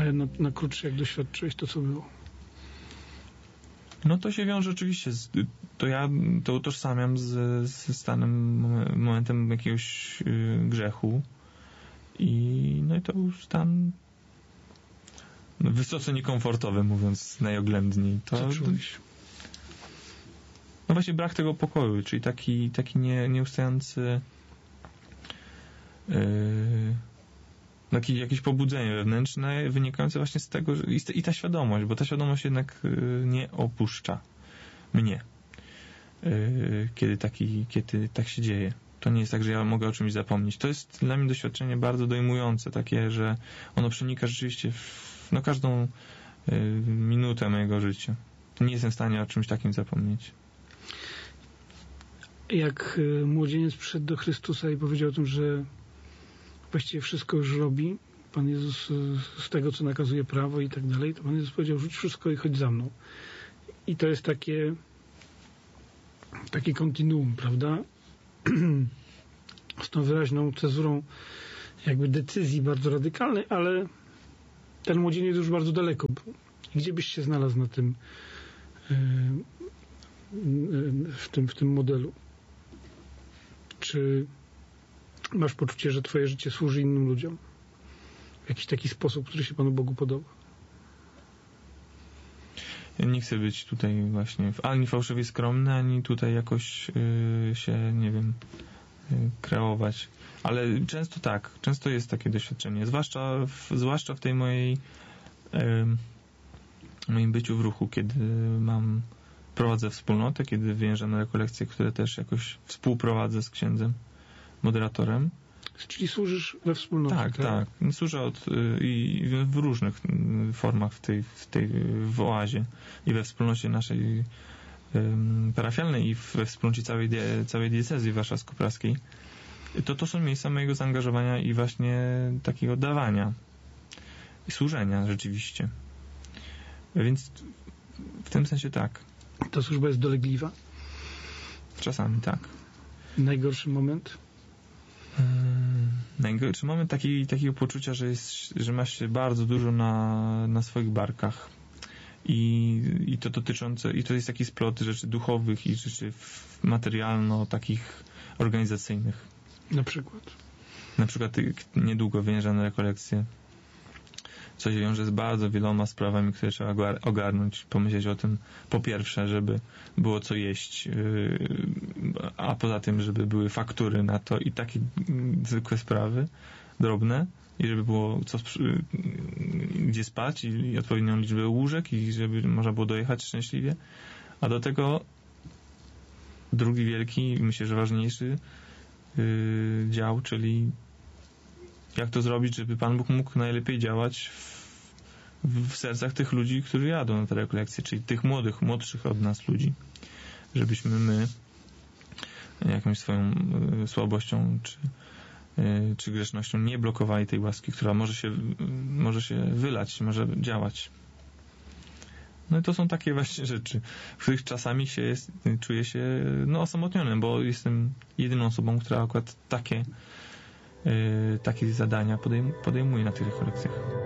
Ale na krótsze, jak doświadczyłeś, to co było? No to się wiąże oczywiście ja to utożsamiam ze stanem, momentem jakiegoś grzechu i to już stan wysoce niekomfortowy, mówiąc najoględniej. Co czułeś? No właśnie brak tego pokoju, czyli taki nieustający jakieś pobudzenie wewnętrzne wynikające właśnie z tego, i ta świadomość, bo ta świadomość jednak nie opuszcza mnie, kiedy tak się dzieje. To nie jest tak, że ja mogę o czymś zapomnieć. To jest dla mnie doświadczenie bardzo dojmujące, takie, że ono przenika rzeczywiście w każdą minutę mojego życia. Nie jestem w stanie o czymś takim zapomnieć. Jak młodzieniec przyszedł do Chrystusa i powiedział o tym, że właściwie wszystko już robi, Pan Jezus z tego, co nakazuje prawo i tak dalej, to Pan Jezus powiedział, rzuć wszystko i chodź za mną. I to jest takie kontinuum, prawda? Z tą wyraźną cezurą jakby decyzji bardzo radykalnej, ale ten młodzieniec już bardzo daleko był. Gdzie byś się znalazł na tym w tym modelu? Czy masz poczucie, że twoje życie służy innym ludziom? W jakiś taki sposób, który się Panu Bogu podoba? Ja nie chcę być tutaj właśnie ani fałszywie skromny, ani tutaj jakoś się, nie wiem, kreować. Ale często jest takie doświadczenie. Zwłaszcza w tej moim byciu w ruchu, kiedy prowadzę wspólnotę, kiedy wyjeżdżam na rekolekcje, które też jakoś współprowadzę z księdzem, moderatorem. Czyli służysz we wspólnocie, tak? Służę i w różnych formach w oazie i we wspólnocie naszej parafialnej i we wspólnocie całej diecezji warszawsko-praskiej. To są miejsca mojego zaangażowania i właśnie takiego dawania i służenia rzeczywiście. Więc w tym sensie tak. Ta służba jest dolegliwa? Czasami tak. Najgorszy moment? Najgorszy moment takiego poczucia, że masz się bardzo dużo na swoich barkach. I to dotyczące, i to jest taki splot rzeczy duchowych i rzeczy materialno takich organizacyjnych. Na przykład? Na przykład niedługo wyjeżdżam na rekolekcje. Co się wiąże z bardzo wieloma sprawami, które trzeba ogarnąć, pomyśleć o tym, po pierwsze, żeby było co jeść, a poza tym, żeby były faktury na to i takie zwykłe sprawy, drobne, i żeby było gdzie spać i odpowiednią liczbę łóżek i żeby można było dojechać szczęśliwie. A do tego drugi wielki, myślę, że ważniejszy dział, czyli jak to zrobić, żeby Pan Bóg mógł najlepiej działać w sercach tych ludzi, którzy jadą na te rekolekcje, czyli tych młodszych od nas ludzi, żebyśmy my jakąś swoją słabością czy grzesznością nie blokowali tej łaski, która może się wylać, może działać. No i to są takie właśnie rzeczy, w których czasami czuję się osamotniony, bo jestem jedyną osobą, która akurat takie zadania podejmuje na tych rekolekcjach.